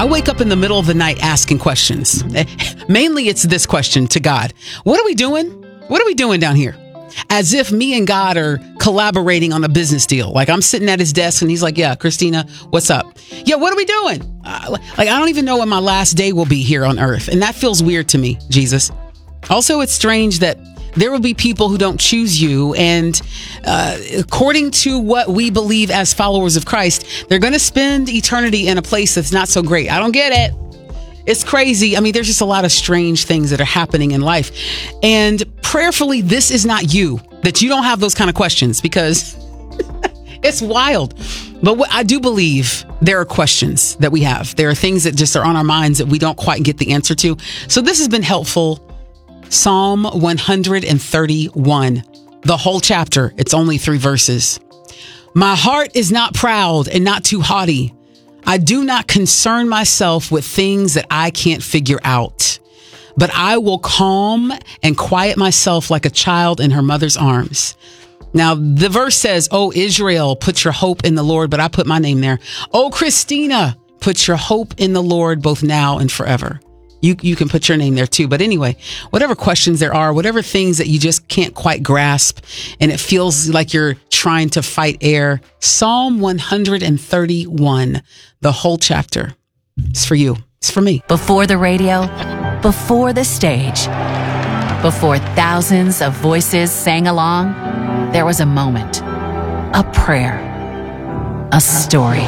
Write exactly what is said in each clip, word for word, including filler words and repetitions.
I wake up in the middle of the night asking questions. Mainly it's this question to God. What are we doing? What are we doing down here? As if me and God are collaborating on a business deal. Like I'm sitting at his desk and he's like, yeah, Christina, what's up? Yeah, what are we doing? Uh, like I don't even know when my last day will be here on earth. And that feels weird to me, Jesus. Also, it's strange that there will be people who don't choose you. And uh, according to what we believe as followers of Christ, they're going to spend eternity in a place that's not so great. I don't get it. It's crazy. I mean, there's just a lot of strange things that are happening in life. And prayerfully, this is not you, that you don't have those kind of questions, because it's wild. But what I do believe, there are questions that we have. There are things that just are on our minds that we don't quite get the answer to. So this has been helpful. Psalm one thirty-one, the whole chapter. It's only three verses. My heart is not proud and not too haughty. I do not concern myself with things that I can't figure out, but I will calm and quiet myself like a child in her mother's arms. Now, the verse says, oh, Israel, put your hope in the Lord, but I put my name there. Oh, Christina, put your hope in the Lord both now and forever. You you can put your name there too. But anyway, whatever questions there are, whatever things that you just can't quite grasp, and it feels like you're trying to fight air, Psalm one thirty-one, the whole chapter, it's for you. It's for me. Before the radio, before the stage, before thousands of voices sang along, there was a moment, a prayer, a story.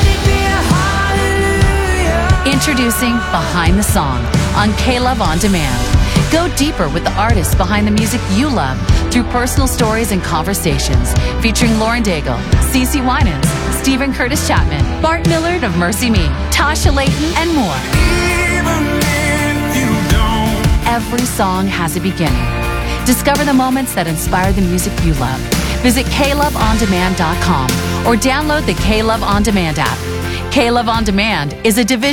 Introducing Behind the Song on K-Love On Demand. Go deeper with the artists behind the music you love through personal stories and conversations featuring Lauren Daigle, CeCe Winans, Stephen Curtis Chapman, Bart Millard of Mercy Me, Tasha Layton, and more. Even if you don't. Every song has a beginning. Discover the moments that inspire the music you love. Visit K Love On Demand dot com or download the K-Love On Demand app. K-Love On Demand is a division